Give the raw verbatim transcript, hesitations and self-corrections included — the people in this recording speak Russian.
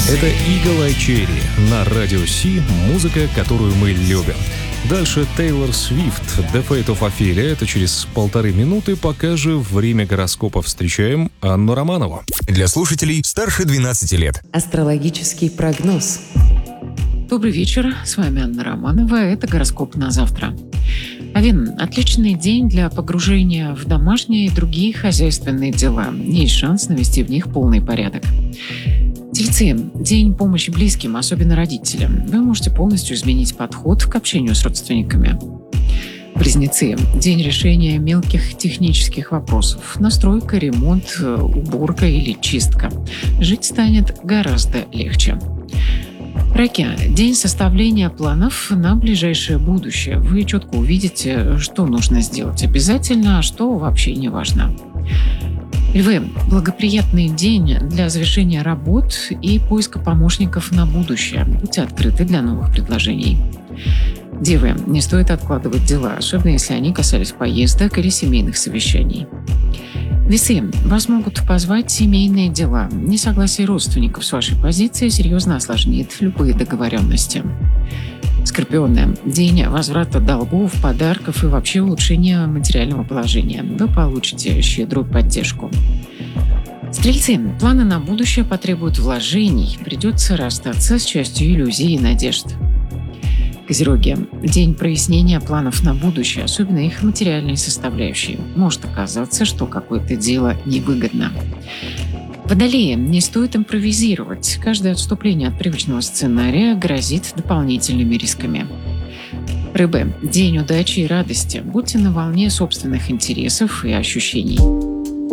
Это Eagle Eye Cherry на Радио Си, музыка, которую мы любим. Дальше Тейлор Свифт, The Fate of Ophelia. Это через полторы минуты, пока же время гороскопа встречаем Анну Романову. Для слушателей старше двенадцати лет. Астрологический прогноз. Добрый вечер, с вами Анна Романова, это гороскоп на завтра. Овен – отличный день для погружения в домашние и другие хозяйственные дела. Есть шанс навести в них полный порядок. Тельцы – день помощи близким, особенно родителям. Вы можете полностью изменить подход к общению с родственниками. Близнецы – день решения мелких технических вопросов. Настройка, ремонт, уборка или чистка. Жить станет гораздо легче. Раки – день составления планов на ближайшее будущее. Вы четко увидите, что нужно сделать обязательно, а что вообще не важно. Львы – благоприятный день для завершения работ и поиска помощников на будущее. Будьте открыты для новых предложений. Девы – не стоит откладывать дела, особенно если они касались поездок или семейных совещаний. Весы. Вас могут позвать семейные дела. Несогласие родственников с вашей позиции серьезно осложнит любые договоренности. Скорпионы. День возврата долгов, подарков и вообще улучшения материального положения. Вы получите щедрую поддержку. Стрельцы. Планы на будущее потребуют вложений. Придется расстаться с частью иллюзий и надежд. Козероги. День прояснения планов на будущее, особенно их материальной составляющей. Может оказаться, что какое-то дело невыгодно. Водолеи. Не стоит импровизировать. Каждое отступление от привычного сценария грозит дополнительными рисками. Рыбы. День удачи и радости. Будьте на волне собственных интересов и ощущений.